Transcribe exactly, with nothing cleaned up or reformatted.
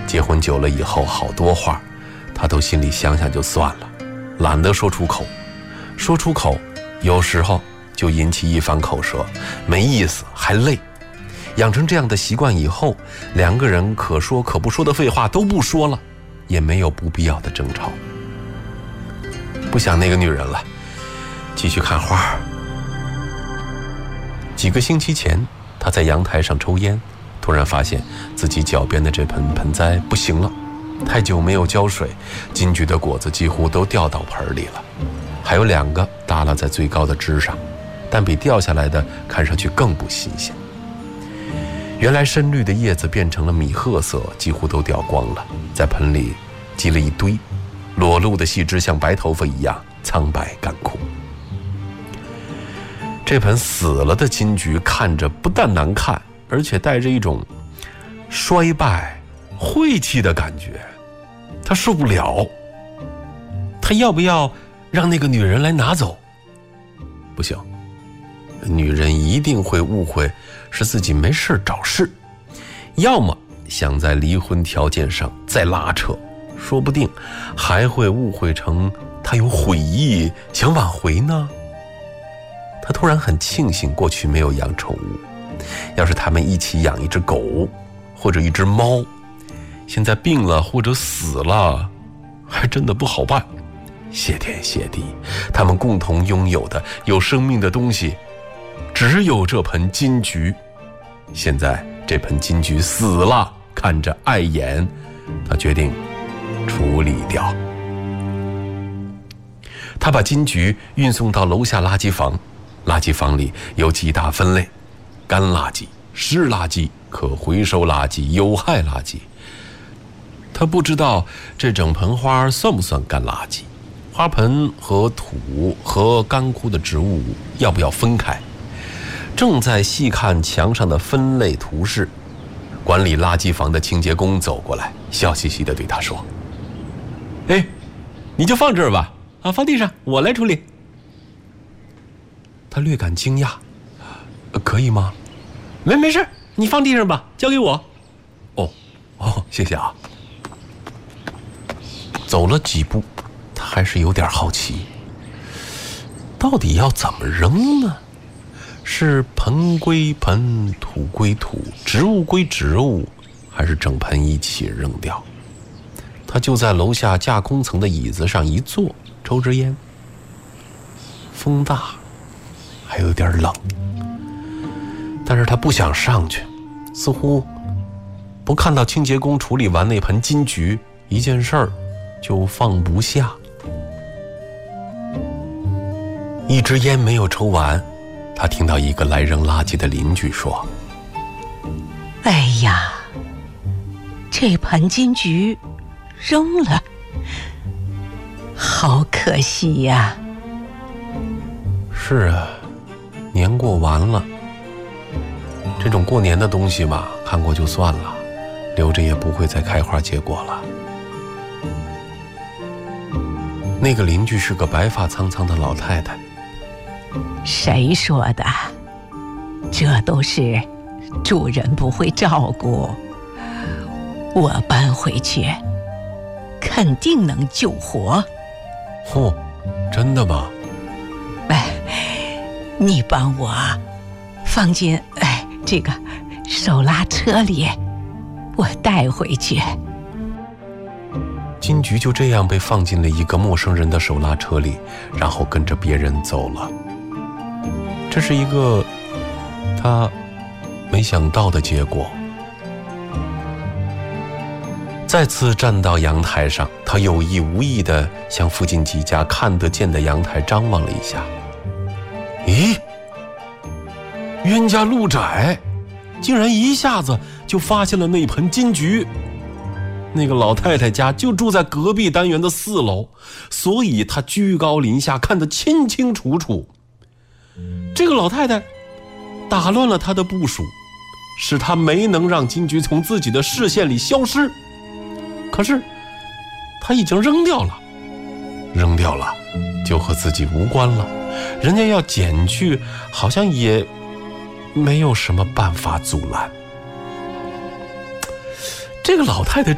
结婚久了以后，好多话他都心里想想就算了，懒得说出口。说出口有时候就引起一番口舌，没意思还累。养成这样的习惯以后，两个人可说可不说的废话都不说了，也没有不必要的争吵。不想那个女人了，继续看花。几个星期前，他在阳台上抽烟，突然发现自己脚边的这盆盆栽不行了，太久没有浇水，金桔的果子几乎都掉到盆里了，还有两个耷拉在最高的枝上，但比掉下来的看上去更不新鲜。原来深绿的叶子变成了米褐色，几乎都掉光了，在盆里积了一堆，裸露的细枝像白头发一样苍白干枯。这盆死了的金桔看着不但难看，而且带着一种衰败晦气的感觉，他受不了。他要不要让那个女人来拿走？不行，女人一定会误会是自己没事找事，要么想在离婚条件上再拉扯，说不定还会误会成他有悔意想挽回呢。他突然很庆幸过去没有养宠物，要是他们一起养一只狗或者一只猫，现在病了或者死了还真的不好办。谢天谢地，他们共同拥有的有生命的东西只有这盆金桔。现在这盆金桔死了，看着碍眼，他决定处理掉。他把金桔运送到楼下垃圾房，垃圾房里有几大分类：干垃圾、湿垃圾、可回收垃圾、有害垃圾。他不知道这整盆花算不算干垃圾，花盆和土和干枯的植物要不要分开。正在细看墙上的分类图示，管理垃圾房的清洁工走过来，笑嘻嘻地对他说：哎，你就放这儿吧，啊，放地上，我来处理。他略感惊讶，可以吗？没没事，你放地上吧，交给我。哦哦，谢谢啊。走了几步，他还是有点好奇，到底要怎么扔呢？是盆归盆，土归土，植物归植物，还是整盆一起扔掉？他就在楼下架空层的椅子上一坐，抽支烟。风大，还有点冷，但是他不想上去，似乎不看到清洁工处理完那盆金桔，一件事儿就放不下。一支烟没有抽完，他听到一个来扔垃圾的邻居说： 哎呀，这盆金桔扔了，好可惜呀。 是啊，年过完了，这种过年的东西嘛，看过就算了，留着也不会再开花结果了。那个邻居是个白发苍苍的老太太。 谁说的？这都是主人不会照顾，我搬回去肯定能救活。 嚯，真的吗？ 哎，你帮我放进哎这个手拉车里，我带回去。 金桔就这样被放进了一个陌生人的手拉车里，然后跟着别人走了。这是一个他没想到的结果。再次站到阳台上，他有意无意地向附近几家看得见的阳台张望了一下。咦，冤家路窄，竟然一下子就发现了那盆金桔。那个老太太家就住在隔壁单元的四楼，所以他居高临下看得清清楚楚。这个老太太打乱了他的部署，使他没能让金桔从自己的视线里消失。可是他已经扔掉了，扔掉了就和自己无关了，人家要捡去好像也没有什么办法阻拦。这个老太太